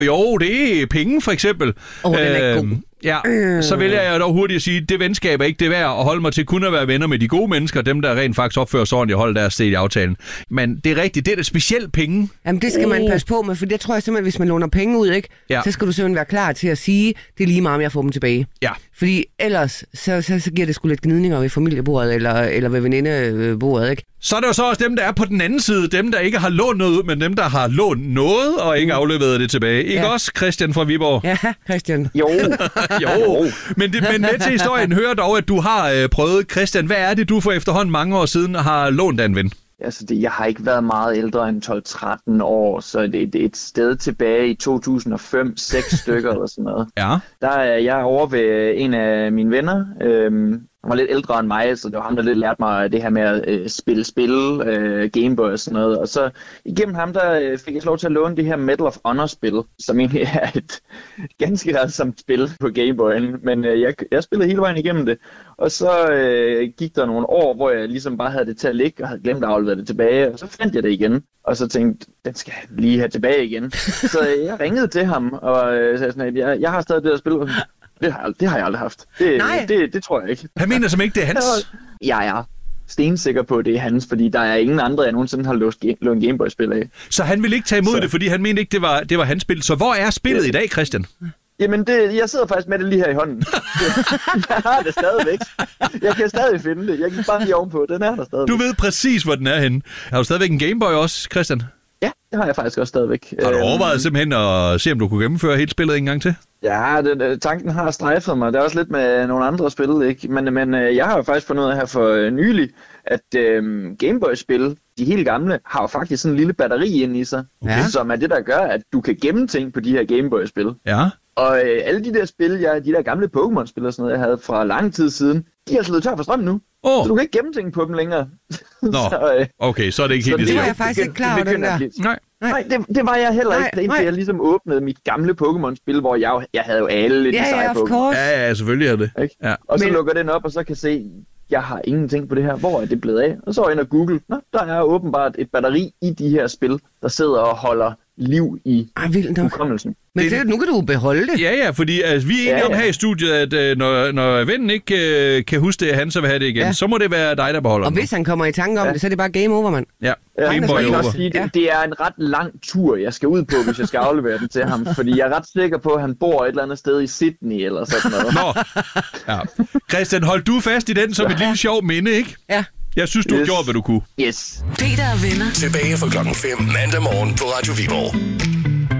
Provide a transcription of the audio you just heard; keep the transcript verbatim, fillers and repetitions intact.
Jo, det er penge, for eksempel. Åh, oh, den er god. Ja, øh. så vælger jeg dog hurtigt at sige, at det venskab er ikke det værd at holde mig til kun at være venner med de gode mennesker, dem der rent faktisk opfører sig ordentligt og holder deres sted i aftalen. Men det er rigtigt, det er da specielt penge. Jamen det skal man passe på med, for det tror jeg simpelthen, hvis man låner penge ud, ikke, ja. så skal du simpelthen være klar til at sige, det er lige meget, om jeg får dem tilbage. Ja. Fordi ellers, så, så, så giver det sgu lidt gnidninger ved familiebordet eller, eller ved venindebordet, ikke? Så er der jo så også dem, der er på den anden side, dem der ikke har lånt noget ud, men dem der har lånt noget og ikke afleveret det tilbage. Ikke ja. også, Christian fra Viborg? Ja, Christian. Jo. jo. Men, det, men med til historien hører dog, at du har øh, prøvet. Christian, hvad er det, du for efterhånden mange år siden har lånt af en ven? Altså, det, jeg har ikke været meget ældre end tolv tretten år, så det, det er et sted tilbage i to tusind og fem, seks stykker eller sådan noget. Ja. Der er jeg over ved en af mine venner. Øhm, han var lidt ældre end mig, så det var ham, der lidt lærte mig det her med at øh, spille spil, øh, Gameboy og sådan noget. Og så igennem ham, der øh, fik jeg lov til at låne det her Medal of Honor-spil, som egentlig er et ganske rædsomt spil på Gameboy'en. Men øh, jeg, jeg spillede hele vejen igennem det. Og så øh, gik der nogle år, hvor jeg ligesom bare havde det til at ligge og havde glemt at aflevere det tilbage. Og så fandt jeg det igen. Og så tænkte den skal jeg lige have tilbage igen. Så øh, jeg ringede til ham og øh, sagde sådan, at jeg, jeg har stadig det der spil. Det har, jeg, det har jeg aldrig haft. Det, det, det tror jeg ikke. Han mener som ikke, det er hans? Jeg er stensikker på, at det er hans, fordi der er ingen andre, jeg nogensinde har låst lånt Gameboy-spil af. Så han ville ikke tage imod så. det, fordi han mente ikke, det var, det var hans spil. Så hvor er spillet ja. i dag, Christian? Jamen, det, jeg sidder faktisk med det lige her i hånden. Jeg har det stadigvæk. Jeg kan stadig finde det. Jeg kan bare lige ovenpå. Den er der stadigvæk. Du ved præcis, hvor den er henne. Har du stadigvæk en Gameboy også, Christian? Ja, det har jeg faktisk også stadigvæk. Har du overvejet simpelthen at se, om du kunne gennemføre hele spillet en gang til? Ja, den, tanken har strejfet mig. Det er også lidt med nogle andre spil, ikke? Men, men jeg har jo faktisk fundet ud af her for nylig, at øhm, Gameboy-spil, de helt gamle, har jo faktisk sådan en lille batteri inde i sig, okay. som er det, der gør, at du kan gemme ting på de her Gameboy-spil. Ja. Og øh, alle de der spil, ja, de der gamle Pokémon-spil og sådan noget, jeg havde fra lang tid siden, de er slået tør for strøm nu. Oh. Så du kan ikke gemme ting på dem længere. Nå, så, øh, okay, så er det ikke helt det. Det var jeg faktisk ikke klar over, den der. Nej, nej det, det var jeg heller ikke, indtil jeg ligesom åbnede mit gamle Pokémon-spil, hvor jeg, jeg havde jo alle de ja, seje ja, Pokémon. Ja, ja, selvfølgelig er det. Ja. Og så Men... lukker den op, og så kan se, jeg har ingenting på det her. Hvor er det blevet af? Og så er jeg inde og Google. Nå, der er åbenbart et batteri i de her spil, der sidder og holder liv i hukommelsen. Men det, nu kan du beholde det. Ja, ja, fordi altså, vi er enige ja, ja. om her i studiet, at øh, når, når vennen ikke øh, kan huske det, han så vil have det igen, ja. så må det være dig, der beholder Og den. hvis han kommer i tanke om ja. det, så er det bare game over, mand. Ja, ja. Game Boy over. Sige, det, det er en ret lang tur, jeg skal ud på, hvis jeg skal aflevere den til ham, fordi jeg er ret sikker på, at han bor et eller andet sted i Sydney eller sådan noget. Nå, ja. Christian, hold du fast i den som ja. et lille sjov minde, ikke? Ja. Jeg synes, du yes. har gjort, hvad du kunne. Yes. Peter og venner. Tilbage fra klokken fem mandag morgen på Radio Viborg.